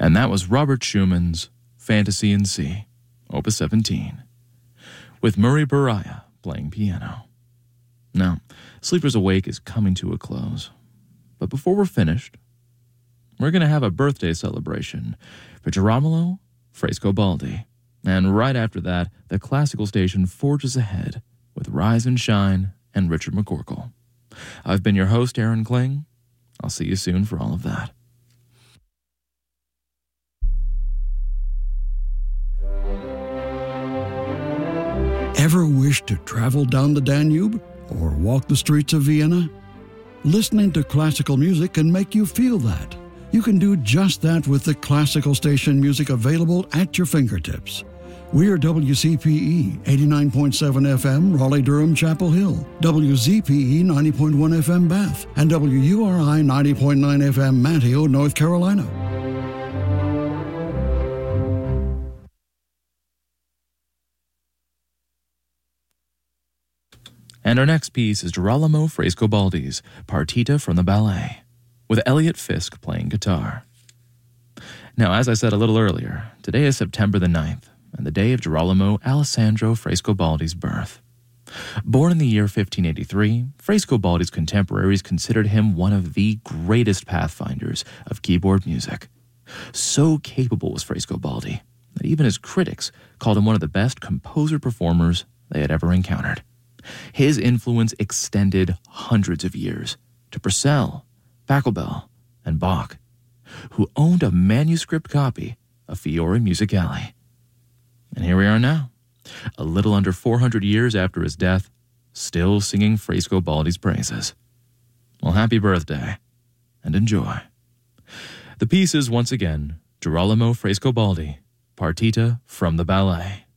And that was Robert Schumann's Fantasy in C, Opus 17, with Murray Baraya playing piano. Now, Sleepers Awake is coming to a close. But before we're finished, we're going to have a birthday celebration for Girolamo Frescobaldi. And right after that, the classical station forges ahead with Rise and Shine and Richard McCorkle. I've been your host, Aaron Kling. I'll see you soon for all of that. Ever wish to travel down the Danube or walk the streets of Vienna? Listening to classical music can make you feel that. You can do just that with the classical station music available at your fingertips. We're WCPE 89.7 FM, Raleigh-Durham, Chapel Hill, WZPE 90.1 FM, Bath, and WURI 90.9 FM, Manteo, North Carolina. And our next piece is Girolamo Frescobaldi's Partita from the Ballet, with Elliot Fisk playing guitar. Now, as I said a little earlier, today is September the 9th, and the day of Girolamo Alessandro Frescobaldi's birth. Born in the year 1583, Frescobaldi's contemporaries considered him one of the greatest pathfinders of keyboard music. So capable was Frescobaldi that even his critics called him one of the best composer-performers they had ever encountered. His influence extended hundreds of years to Purcell, Pachelbel, and Bach, who owned a manuscript copy of Fiori Musicale. And here we are now, a little under 400 years after his death, still singing Frescobaldi's praises. Well, happy birthday, and enjoy. The piece is once again Girolamo Frescobaldi, Partita from the Ballet.